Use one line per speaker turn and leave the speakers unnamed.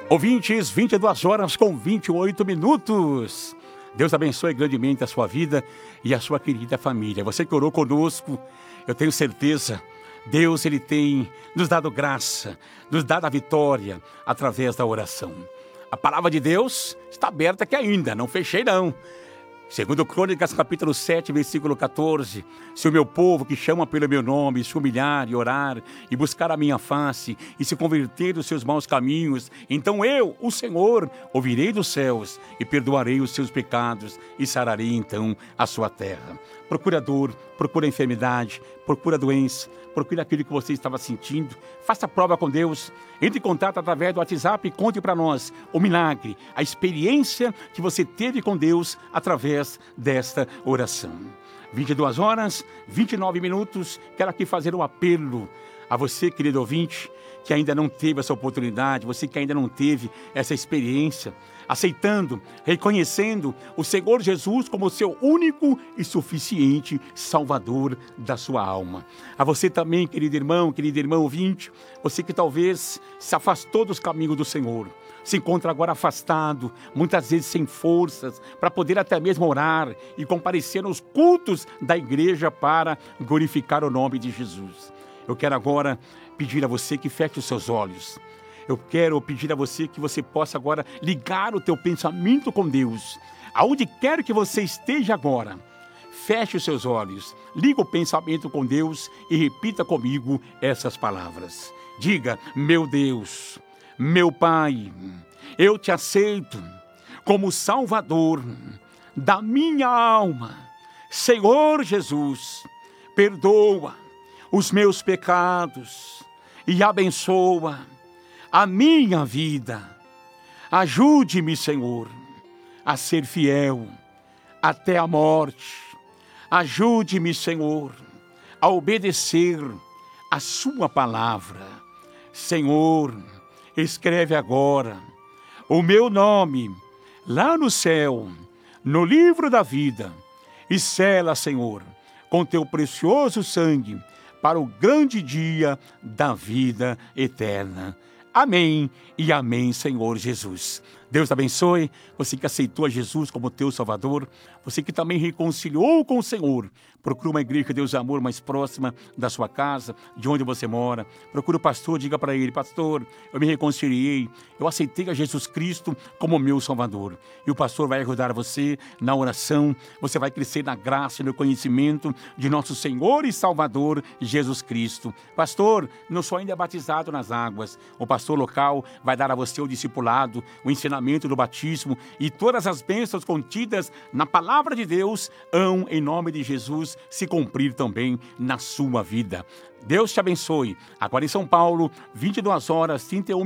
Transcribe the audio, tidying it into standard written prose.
Ouvintes, 22 horas com 28 minutos. Deus abençoe grandemente a sua vida e a sua querida família. Você que orou conosco, eu tenho certeza, Deus ele tem nos dado graça, nos dado a vitória através da oração. A palavra de Deus está aberta aqui ainda, não fechei não. Segundo Crônicas, capítulo 7, versículo 14, se o meu povo que chama pelo meu nome se humilhar e orar e buscar a minha face e se converter dos seus maus caminhos, então eu, o Senhor, ouvirei dos céus e perdoarei os seus pecados e sararei então a sua terra. Procura a dor, procura a enfermidade, procura a doença, procura aquilo que você estava sentindo, faça prova com Deus, entre em contato através do WhatsApp e conte para nós o milagre, a experiência que você teve com Deus através desta oração. 22 horas, 29 minutos, quero aqui fazer um apelo a você, querido ouvinte, que ainda não teve essa oportunidade, você que ainda não teve essa experiência, aceitando, reconhecendo o Senhor Jesus como seu único e suficiente Salvador da sua alma. A você também, querido irmão ouvinte, você que talvez se afastou dos caminhos do Senhor, se encontra agora afastado, muitas vezes sem forças, para poder até mesmo orar e comparecer nos cultos da igreja para glorificar o nome de Jesus. Eu quero agora pedir a você que feche os seus olhos. Eu quero pedir a você que você possa agora ligar o teu pensamento com Deus. Aonde quer que você esteja agora, feche os seus olhos, liga o pensamento com Deus e repita comigo essas palavras. Diga: meu Deus, meu Pai, eu te aceito como Salvador da minha alma. Senhor Jesus, perdoa os meus pecados e abençoa a minha vida. Ajude-me, Senhor, a ser fiel até a morte. Ajude-me, Senhor, a obedecer a sua palavra. Senhor, escreve agora o meu nome lá no céu, no livro da vida, e sela, Senhor, com teu precioso sangue, para o grande dia da vida eterna. Amém e amém, Senhor Jesus. Deus abençoe você que aceitou a Jesus como teu Salvador, você que também reconciliou com o Senhor. Procura uma igreja de Deus Amor mais próxima da sua casa, de onde você mora. Procura o pastor, diga para ele: pastor, eu me reconciliei, eu aceitei a Jesus Cristo como meu Salvador. E o pastor vai ajudar você na oração, você vai crescer na graça e no conhecimento de nosso Senhor e Salvador Jesus Cristo. Pastor, não sou ainda batizado nas águas. O pastor local vai dar a você o discipulado, o ensinamento do batismo e todas as bênçãos contidas na palavra de Deus hão, em nome de Jesus, se cumprir também na sua vida. Deus te abençoe. Agora em São Paulo, 22 horas, 31